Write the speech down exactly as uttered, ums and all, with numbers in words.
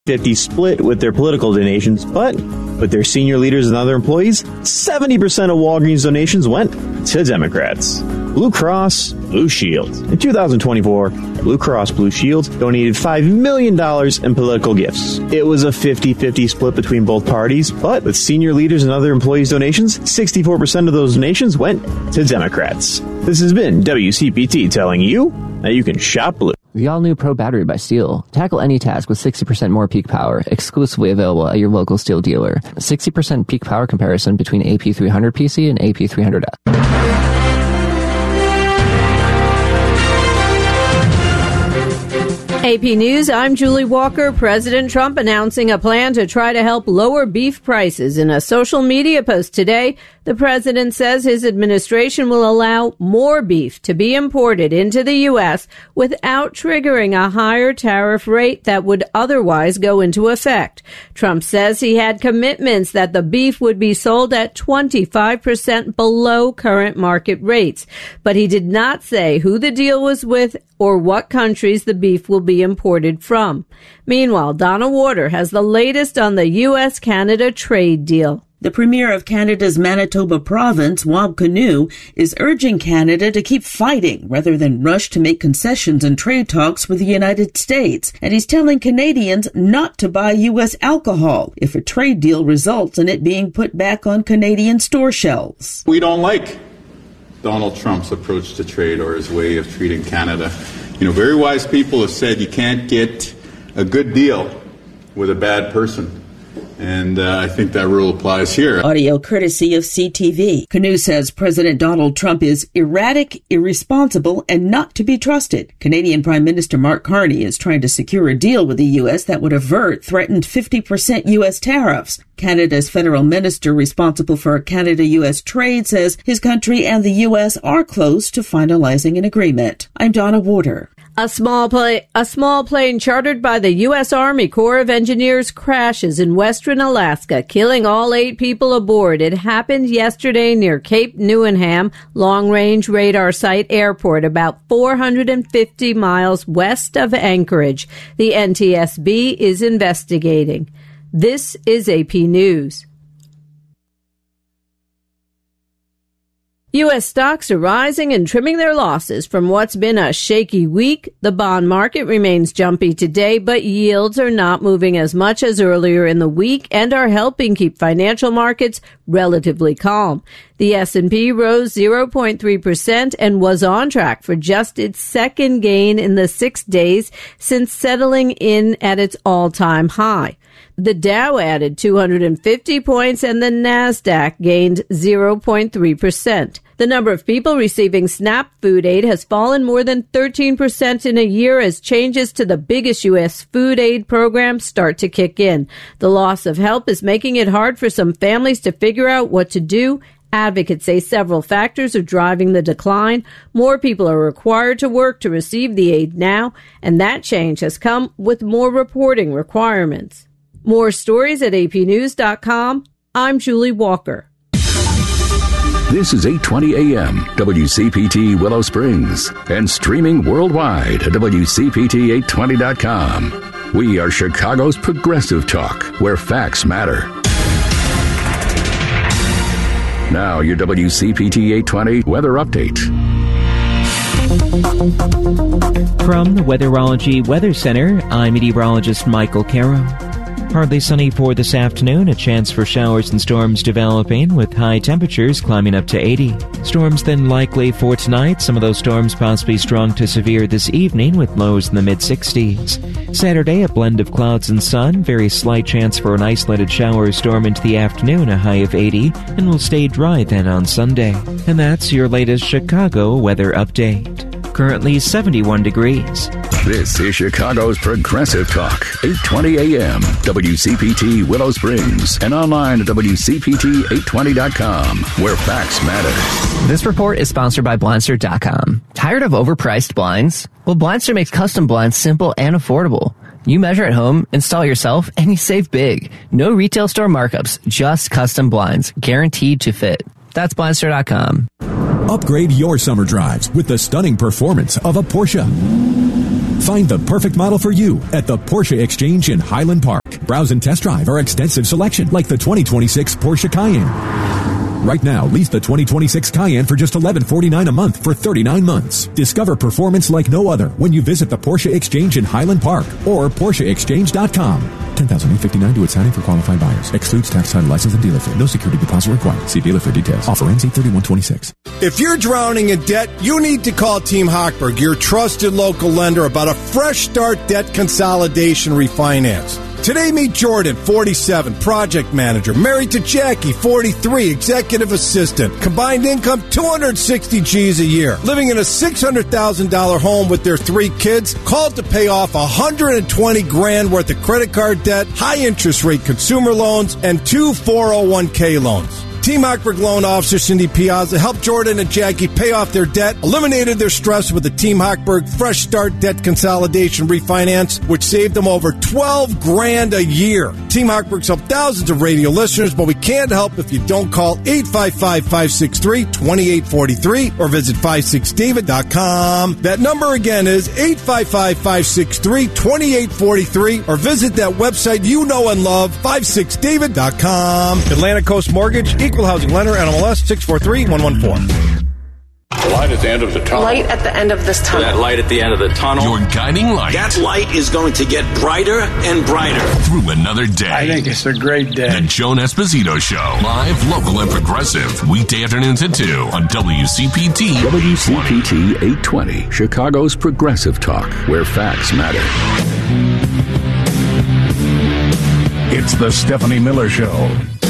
fifty split with their political donations, but with their senior leaders and other employees, seventy percent of Walgreens donations went to Democrats. Blue Cross Blue Shield. In two thousand twenty-four, Blue Cross Blue Shield donated five million dollars in political gifts. It was a fifty-fifty split between both parties, but with senior leaders and other employees' donations, sixty-four percent of those donations went to Democrats. This has been W C P T telling you that you can shop blue. The all-new Pro Battery by Steel. Tackle any task with sixty percent more peak power, exclusively available at your local Steel dealer. sixty percent peak power comparison between A P three hundred P C and A P three hundred F. A P News, I'm Julie Walker. President Trump announcing a plan to try to help lower beef prices. In a social media post today, the president says his administration will allow more beef to be imported into the U S without triggering a higher tariff rate that would otherwise go into effect. Trump says he had commitments that the beef would be sold at twenty-five percent below current market rates, but he did not say who the deal was with or what countries the beef will be imported from. Meanwhile, Donna Warder has the latest on the U S Canada trade deal. The Premier of Canada's Manitoba province, Wab Kinew, is urging Canada to keep fighting rather than rush to make concessions in trade talks with the United States. And he's telling Canadians not to buy U S alcohol if a trade deal results in it being put back on Canadian store shelves. We don't like Donald Trump's approach to trade or his way of treating Canada. You know, very wise people have said you can't get a good deal with a bad person. And uh, I think that rule applies here. Audio courtesy of C T V. Kinew says President Donald Trump is erratic, irresponsible, and not to be trusted. Canadian Prime Minister Mark Carney is trying to secure a deal with the U S that would avert threatened fifty percent U S tariffs. Canada's federal minister responsible for Canada-U S trade says his country and the U S are close to finalizing an agreement. I'm Donna Warder. A small plane, a small plane chartered by the U S Army Corps of Engineers crashes in western Alaska, killing all eight people aboard. It happened yesterday near Cape Newenham Long-Range Radar Site Airport, about four hundred fifty miles west of Anchorage. The N T S B is investigating. This is A P News. U S stocks are rising and trimming their losses from what's been a shaky week. The bond market remains jumpy today, but yields are not moving as much as earlier in the week and are helping keep financial markets relatively calm. The S and P rose zero point three percent and was on track for just its second gain in the six days since settling in at its all-time high. The Dow added two hundred fifty points and the NASDAQ gained zero point three percent. The number of people receiving SNAP food aid has fallen more than thirteen percent in a year as changes to the biggest U S food aid program start to kick in. The loss of help is making it hard for some families to figure out what to do. Advocates say several factors are driving the decline. More people are required to work to receive the aid now, and that change has come with more reporting requirements. More stories at A P news dot com. I'm Julie Walker. This is eight twenty A M, W C P T Willow Springs, and streaming worldwide at W C P T eight twenty dot com. We are Chicago's progressive talk, where facts matter. Now, your W C P T eight twenty weather update. From the Weatherology Weather Center, I'm meteorologist Michael Caro. Partly sunny for this afternoon, a chance for showers and storms developing with high temperatures climbing up to eighty. Storms then likely for tonight, some of those storms possibly strong to severe this evening with lows in the mid sixties. Saturday, a blend of clouds and sun, very slight chance for an isolated shower or storm into the afternoon, a high of eighty, and will stay dry then on Sunday. And that's your latest Chicago weather update. Currently seventy-one degrees. This is Chicago's Progressive Talk, eight twenty A M, W C P T Willow Springs, and online at W C P T eight twenty dot com, where facts matter. This report is sponsored by Blindster dot com. Tired of overpriced blinds? Well, Blindster makes custom blinds simple and affordable. You measure at home, install yourself, and you save big. No retail store markups, just custom blinds, guaranteed to fit. That's Blindster dot com. Upgrade your summer drives with the stunning performance of a Porsche. Find the perfect model for you at the Porsche Exchange in Highland Park. Browse and test drive our extensive selection like the twenty twenty-six Porsche Cayenne. Right now, lease the twenty twenty-six Cayenne for just eleven forty-nine a month for thirty-nine months. Discover performance like no other when you visit the Porsche Exchange in Highland Park or Porsche Exchange dot com. ten thousand eight hundred fifty-nine dollars to its signing for qualified buyers. Excludes tax, title, license, and dealer fee. No security deposit required. See dealer for details. Offer ends eight thirty-one twenty-six. If you're drowning in debt, you need to call Team Hochberg, your trusted local lender, about a fresh start debt consolidation refinance. Today, meet Jordan, forty-seven, project manager, married to Jackie, forty-three, executive assistant, combined income two hundred sixty G's a year, living in a six hundred thousand dollars home with their three kids, called to pay off one hundred twenty grand worth of credit card debt, high interest rate consumer loans, and two four oh one k loans. Team Hochberg loan officer Cindy Piazza helped Jordan and Jackie pay off their debt, eliminated their stress with the Team Hochberg Fresh Start Debt Consolidation Refinance, which saved them over twelve grand a year. Team Hochberg's helped thousands of radio listeners, but we can't help if you don't call eight five five, five six three, two eight four three or visit five six david dot com. That number again is eight five five, five six three, two eight four three or visit that website you know and love, five six david dot com. Atlantic Coast Mortgage, Equal Housing Lender, N M L S six four three, one one four. Light at the end of the tunnel. Light at the end of this tunnel. That light at the end of the tunnel. Your guiding light. That light is going to get brighter and brighter. Through another day. I think it's a great day. The Joan Esposito Show. Live, local, and progressive. Weekday afternoons at two on W C P T. W C P T eight twenty. Chicago's progressive talk, where facts matter. It's the Stephanie Miller Show.